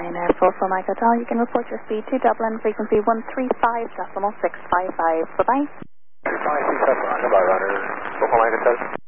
Ryanair Full Mike Hotel. You can report your speed to Dublin, frequency 135.655. Bye-bye. 567, goodbye, Ryanair Full Mike Hotel.